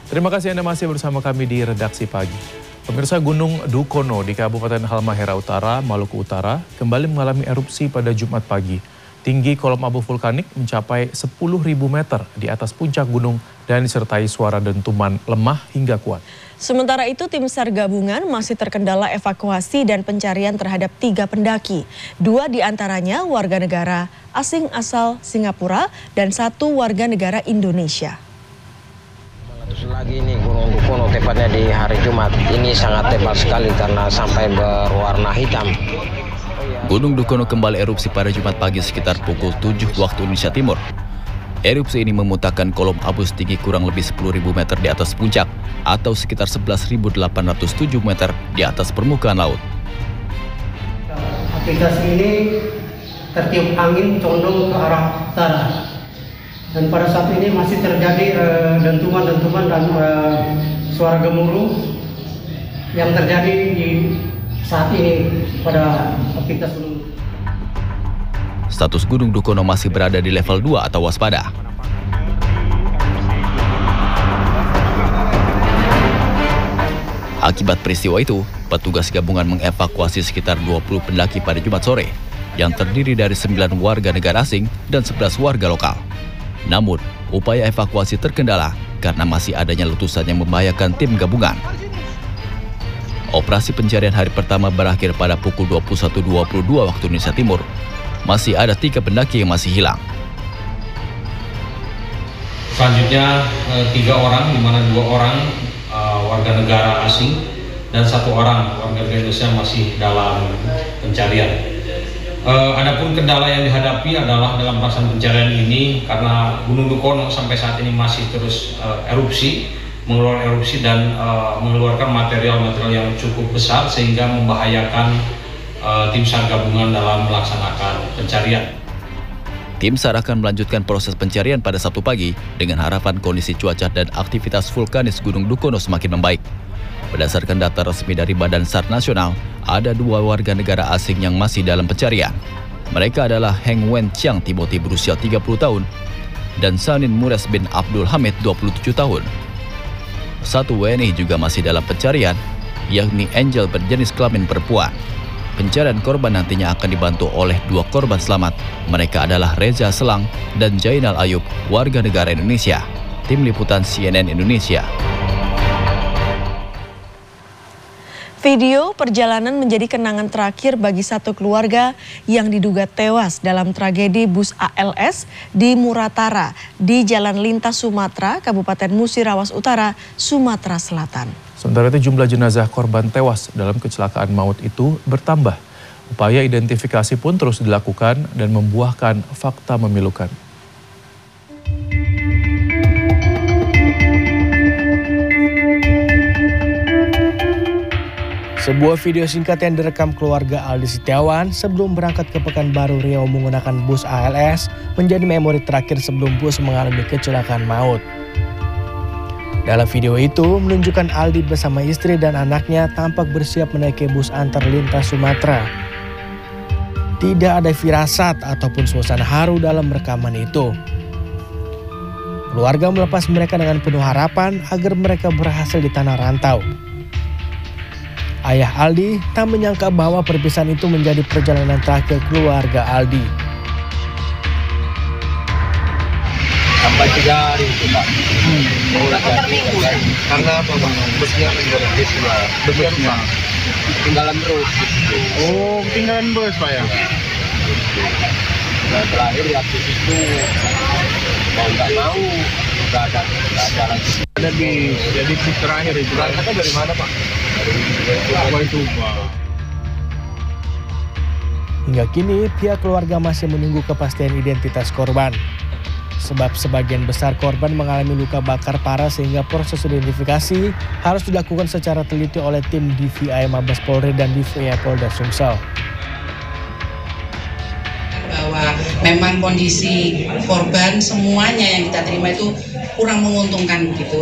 Terima kasih Anda masih bersama kami di Redaksi Pagi. Pemirsa, Gunung Dukono di Kabupaten Halmahera Utara, Maluku Utara, kembali mengalami erupsi pada Jumat pagi. Tinggi kolom abu vulkanik mencapai 10.000 meter di atas puncak gunung dan disertai suara dentuman lemah hingga kuat. Sementara itu, tim SAR gabungan masih terkendala evakuasi dan pencarian terhadap 3 pendaki. 2 diantaranya warga negara asing asal Singapura dan 1 warga negara Indonesia. Lagi ini Gunung Dukono, tepatnya di hari Jumat. Ini sangat tebal sekali karena sampai berwarna hitam. Gunung Dukono kembali erupsi pada Jumat pagi sekitar pukul 7 waktu Indonesia Timur. Erupsi ini memuntahkan kolom abu setinggi kurang lebih 10.000 meter di atas puncak atau sekitar 11.807 meter di atas permukaan laut. Aktivitas ini tertiup angin condong ke arah utara. Dan pada saat ini masih terjadi dentuman-dentuman dan suara gemuruh yang terjadi di saat ini pada aktivitas gunung. Status Gunung Dukono masih berada di level 2 atau waspada. Akibat peristiwa itu, petugas gabungan mengevakuasi sekitar 20 pendaki pada Jumat sore, yang terdiri dari 9 warga negara asing dan 11 warga lokal. Namun, upaya evakuasi terkendala karena masih adanya letusan yang membahayakan tim gabungan. Operasi pencarian hari pertama berakhir pada pukul 21.22 waktu Indonesia Timur. Masih ada 3 pendaki yang masih hilang. Selanjutnya 3 orang, di mana 2 orang warga negara asing dan 1 orang warga negara Indonesia masih dalam pencarian. Adapun kendala yang dihadapi adalah dalam pelaksanaan pencarian ini karena Gunung Dukono sampai saat ini masih terus mengeluarkan erupsi dan mengeluarkan material-material yang cukup besar sehingga membahayakan tim SAR gabungan dalam melaksanakan pencarian. Tim SAR akan melanjutkan proses pencarian pada Sabtu pagi dengan harapan kondisi cuaca dan aktivitas vulkanis Gunung Dukono semakin membaik. Berdasarkan data resmi dari Badan SAR Nasional, ada 2 warga negara asing yang masih dalam pencarian. Mereka adalah Heng Wen Chiang Timothy berusia 30 tahun dan Sanin Mures bin Abdul Hamid 27 tahun. 1 WNI juga masih dalam pencarian, yakni Angel berjenis kelamin perempuan. Pencarian korban nantinya akan dibantu oleh 2 korban selamat. Mereka adalah Reza Selang dan Jainal Ayub, warga negara Indonesia. Tim Liputan CNN Indonesia. Video perjalanan menjadi kenangan terakhir bagi 1 keluarga yang diduga tewas dalam tragedi bus ALS di Muratara di Jalan Lintas Sumatera, Kabupaten Musirawas Utara, Sumatera Selatan. Sementara itu jumlah jenazah korban tewas dalam kecelakaan maut itu bertambah. Upaya identifikasi pun terus dilakukan dan membuahkan fakta memilukan. Sebuah video singkat yang direkam keluarga Aldi Setiawan sebelum berangkat ke Pekanbaru Riau menggunakan bus ALS menjadi memori terakhir sebelum bus mengalami kecelakaan maut. Dalam video itu menunjukkan Aldi bersama istri dan anaknya tampak bersiap menaiki bus antar lintas Sumatera. Tidak ada firasat ataupun suasana haru dalam rekaman itu. Keluarga melepas mereka dengan penuh harapan agar mereka berhasil di tanah rantau. Ayah Aldi tak menyangka bahwa perpisahan itu menjadi perjalanan terakhir keluarga Aldi. Sampai 3 hari itu Pak. Karena apa Pak? Busnya busnya tinggalan terus. Oh, tinggalan bus Pak ya? Nah, terakhir waktu itu mau nggak mau nggak ada lagi. Ada jadi bus terakhir itu. Berangkatnya dari mana Pak? Dari Tuba. Hingga kini pihak keluarga masih menunggu kepastian identitas korban. Sebab sebagian besar korban mengalami luka bakar parah sehingga proses identifikasi harus dilakukan secara teliti oleh tim DVI Mabes Polri dan DVI Polda Sumsel. Bahwa memang kondisi korban semuanya yang kita terima itu kurang menguntungkan gitu.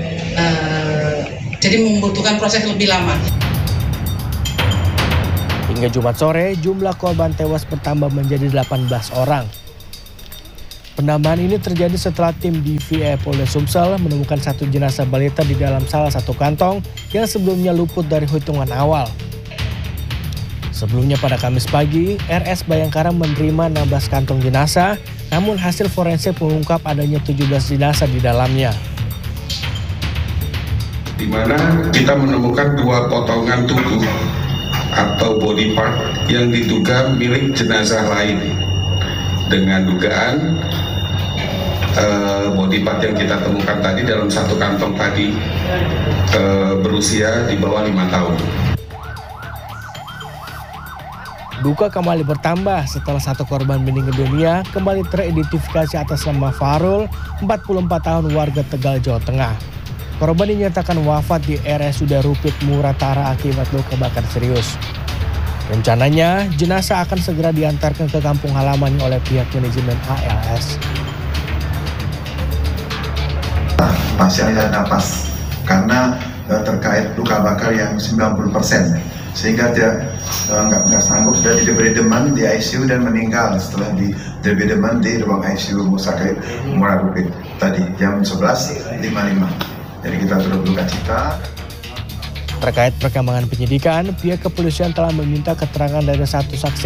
Jadi membutuhkan proses lebih lama. Hingga Jumat sore, jumlah korban tewas bertambah menjadi 18 orang. Penambahan ini terjadi setelah tim DVA Polda Sumsel menemukan satu jenazah balita di dalam salah satu kantong yang sebelumnya luput dari hitungan awal. Sebelumnya pada Kamis pagi, RS Bayangkara menerima 16 kantong jenazah, namun hasil forensik mengungkap adanya 17 jenazah di dalamnya. Di mana kita menemukan 2 potongan tubuh atau body part yang diduga milik jenazah lain. Dengan dugaan body part yang kita temukan tadi dalam satu kantong tadi berusia di bawah 5 tahun. Duka kembali bertambah setelah satu korban meninggal dunia kembali teridentifikasi atas nama Farul, 44 tahun warga Tegal, Jawa Tengah. Korban dinyatakan wafat di RSUD Rupit Muratara akibat luka bakar serius. Rencananya, jenazah akan segera diantarkan ke kampung halamannya oleh pihak manajemen ALS. Pasien tidak napas karena terkait luka bakar yang 90%, sehingga dia nggak sanggup, sudah diberi demam di ICU dan meninggal setelah diberi demam di ruang ICU Rumah Sakit Muara Rupit tadi jam 11.55. Jadi kita turut duka cita. Terkait perkembangan penyidikan, pihak kepolisian telah meminta keterangan dari satu saksi